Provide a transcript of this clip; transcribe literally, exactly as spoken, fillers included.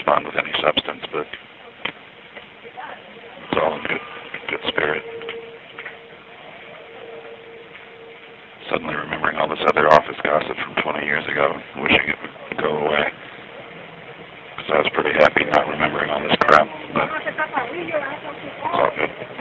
respond with any substance, but it's all in good, good spirit. Suddenly remembering all this other office gossip from twenty years ago, wishing it would go away. Because I was pretty happy not remembering all this crap, but it's all good.